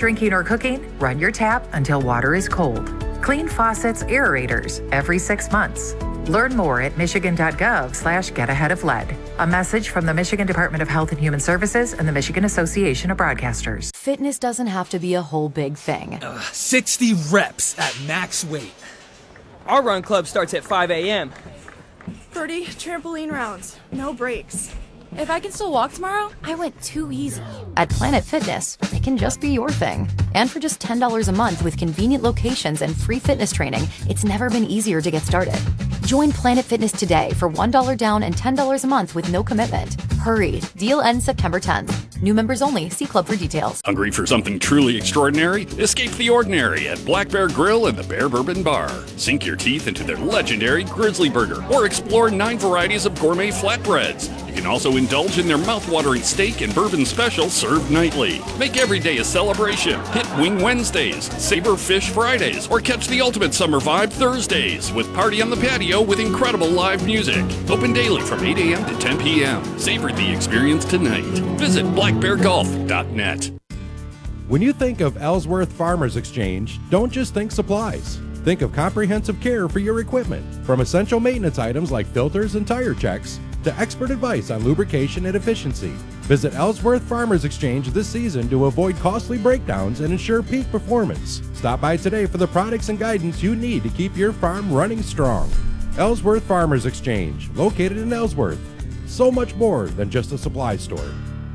drinking or cooking, run your tap until water is cold. Clean faucets, aerators every 6 months. Learn more at michigan.gov/getaheadoflead. A message from the Michigan Department of Health and Human Services and the Michigan Association of Broadcasters. Fitness doesn't have to be a whole big thing. 60 reps at max weight. Our run club starts at 5 a.m. 30 trampoline rounds, no breaks. If I can still walk tomorrow, I went too easy. At Planet Fitness, it can just be your thing. And for just $10 a month with convenient locations and free fitness training, it's never been easier to get started. Join Planet Fitness today for $1 down and $10 a month with no commitment. Hurry, deal ends September 10th. New members only. See club for details. Hungry for something truly extraordinary? Escape the ordinary at Black Bear Grill and the Bear Bourbon Bar. Sink your teeth into their legendary Grizzly Burger or explore 9 varieties of gourmet flatbreads. You can also indulge in their mouth-watering steak and bourbon special served nightly. Make every day a celebration. Hit Wing Wednesdays, Savor Fish Fridays, or catch the ultimate summer vibe Thursdays with Party on the Patio with incredible live music. Open daily from 8 a.m. to 10 p.m. Savor the experience tonight. Visit blackbeargolf.net. When you think of Ellsworth Farmers Exchange, don't just think supplies. Think of comprehensive care for your equipment, from essential maintenance items like filters and tire checks to expert advice on lubrication and efficiency. Visit Ellsworth Farmers Exchange this season to avoid costly breakdowns and ensure peak performance. Stop by today for the products and guidance you need to keep your farm running strong. Ellsworth Farmers Exchange, located in Ellsworth. So much more than just a supply store.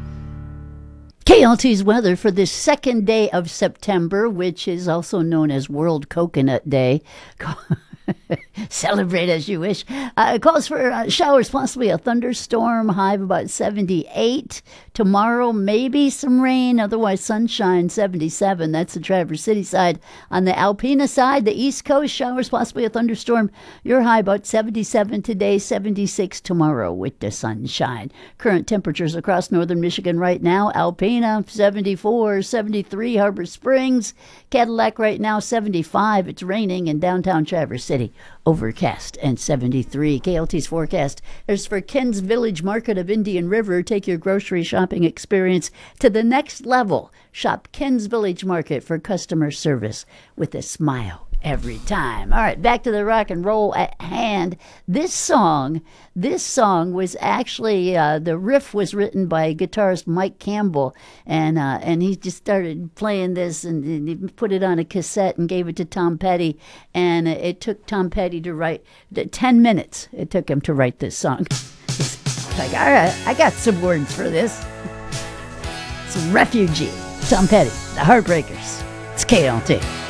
KLT's weather for this second day of September, which is also known as World Coconut Day. Celebrate as you wish. It calls for showers, possibly a thunderstorm, high of about 78. Tomorrow, maybe some rain, otherwise sunshine, 77. That's the Traverse City side. On the Alpena side, the East Coast, showers, possibly a thunderstorm. Your high about 77 today, 76 tomorrow with the sunshine. Current temperatures across northern Michigan right now. Alpena, 74, 73. Harbor Springs, Cadillac right now, 75. It's raining in downtown Traverse City. Overcast and 73. KLT's forecast is for Ken's Village Market of Indian River. Take your grocery shopping experience to the next level. Shop Ken's Village Market for customer service with a smile every time. All right, back to the rock and roll at hand. This song was actually, the riff was written by guitarist Mike Campbell, and he just started playing this and he put it on a cassette and gave it to Tom Petty, and it took Tom Petty to write 10 minutes. It took him to write this song. It's like, all right, I got some words for this. It's Refugee, Tom Petty, the Heartbreakers. It's KLT.